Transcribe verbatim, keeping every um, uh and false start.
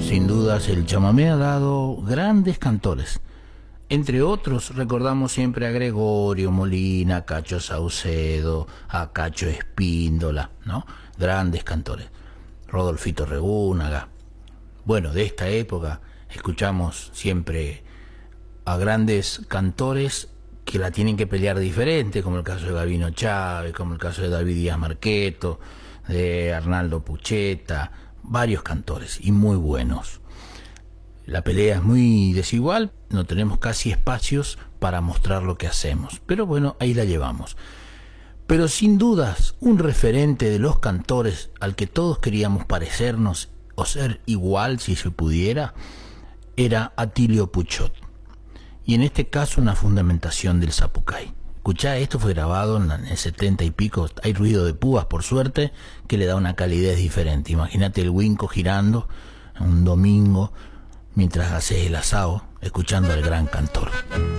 Sin dudas, el chamamé ha dado grandes cantores. Entre otros, recordamos siempre a Gregorio Molina, a Cacho Saucedo, a Cacho Espíndola, ¿no? Grandes cantores. Rodolfito Regúnaga. Bueno, de esta época escuchamos siempre a grandes cantores que la tienen que pelear diferente, como el caso de Gabino Chávez, como el caso de David Díaz Marqueto, de Arnaldo Pucheta, varios cantores y muy buenos. La pelea es muy desigual, no tenemos casi espacios para mostrar lo que hacemos, pero bueno, ahí la llevamos. Pero sin dudas, un referente de los cantores al que todos queríamos parecernos o ser igual si se pudiera, era Atilio Puchot. Y en este caso una fundamentación del zapucay. Escuchá, esto fue grabado en el setenta y pico, hay ruido de púas por suerte, que le da una calidez diferente. Imagínate el Winco girando un domingo mientras haces el asado, escuchando al gran cantor.